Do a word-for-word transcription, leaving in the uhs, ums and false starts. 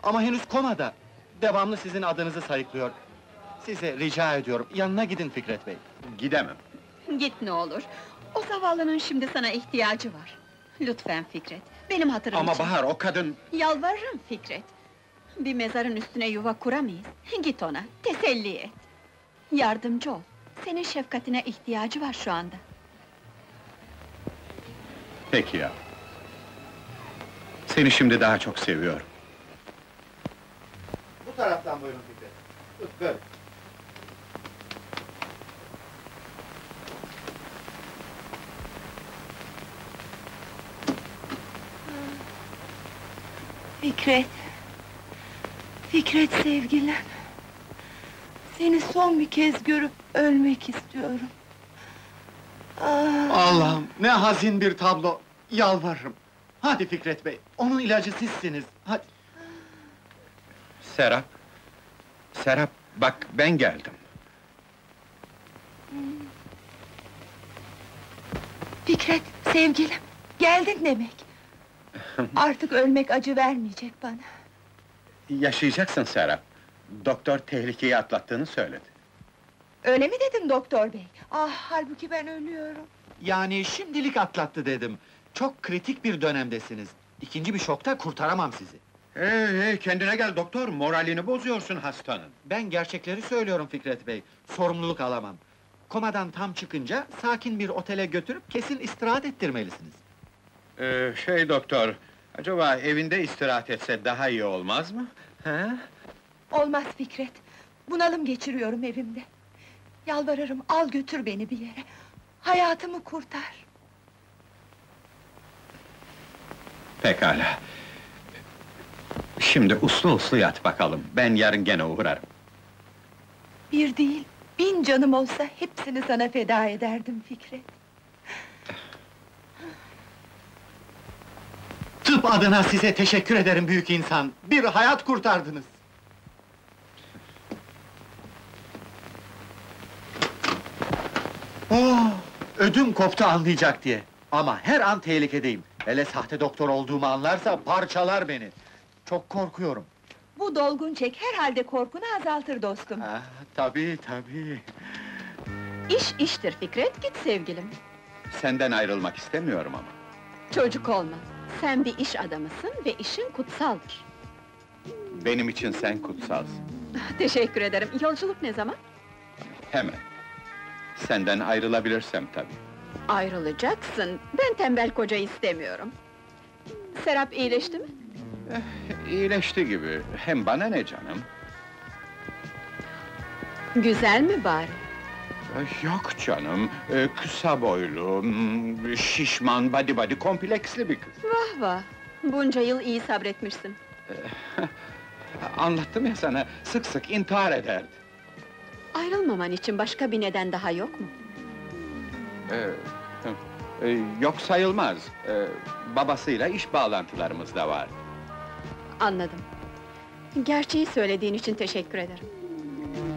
Ama henüz komada. Devamlı sizin adınızı sayıklıyor. Size rica ediyorum, yanına gidin Fikret Bey. Gidemem. Git ne olur. O zavallının şimdi sana ihtiyacı var. Lütfen Fikret, benim hatırım Ama için. Bahar, o kadın... Yalvarırım Fikret. Bir mezarın üstüne yuva kuramayız. Git ona, teselli et. Yardımcı ol. Senin şefkatine ihtiyacı var şu anda. Peki ya. Seni şimdi daha çok seviyorum. Bu taraftan buyurun Fikret. Tut, böyle. Fikret! Fikret sevgilim! Seni son bir kez görüp ölmek istiyorum. Ah! Allah'ım, ne hazin bir tablo! Yalvarırım! Hadi Fikret Bey, onun ilacı sizsiniz, hadi! Serap... Serap, bak ben geldim. Fikret, sevgilim! Geldin demek! Artık ölmek acı vermeyecek bana. Yaşayacaksın Serap. Doktor tehlikeyi atlattığını söyledi. Öyle mi dedin doktor bey? Ah, halbuki ben ölüyorum. Yani şimdilik atlattı dedim. Çok kritik bir dönemdesiniz. İkinci bir şokta kurtaramam sizi. Hey, hey, kendine gel doktor, moralini bozuyorsun hastanın. Ben gerçekleri söylüyorum Fikret Bey, sorumluluk alamam. Komadan tam çıkınca, sakin bir otele götürüp kesin istirahat ettirmelisiniz. Ee, şey doktor, acaba evinde istirahat etse daha iyi olmaz mı? He? Olmaz Fikret! Bunalım geçiriyorum evimde. Yalvarırım, al götür beni bir yere. Hayatımı kurtar. Pekala. Şimdi uslu uslu yat bakalım, ben yarın gene uğrarım. Bir değil, bin canım olsa hepsini sana feda ederdim Fikret. Tıp adına size teşekkür ederim büyük insan. Bir hayat kurtardınız. Oh, ödüm koptu anlayacak diye. Ama her an tehlikedeyim. Hele sahte doktor olduğumu anlarsa parçalar beni. Çok korkuyorum. Bu dolgun çek herhalde korkunu azaltır dostum. Ah, tabii tabii. İş iştir Fikret, git sevgilim. Senden ayrılmak istemiyorum ama. Çocuk olma. Sen bir iş adamısın ve işin kutsaldır. Benim için sen kutsalsın. Teşekkür ederim. Yolculuk ne zaman? Hemen. Senden ayrılabilirsem tabii. Ayrılacaksın. Ben tembel koca istemiyorum. Serap iyileşti mi? Eh, iyileşti gibi, hem bana ne canım? Güzel mi bari? Eh, Yok canım, eh, kısa boylu, hmm, şişman, body body, kompleksli bir kız. Vah vah! Bunca yıl iyi sabretmişsin. Anlattım ya sana, sık sık intihar ederdi. Ayrılmaman için başka bir neden daha yok mu? Eh, eh, Yok sayılmaz, Eh, babasıyla iş bağlantılarımız da var. Anladım. Gerçeği söylediğin için teşekkür ederim.